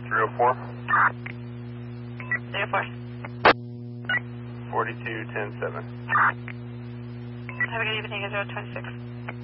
304. 304. 4210-7. Have a good evening, Israel 26.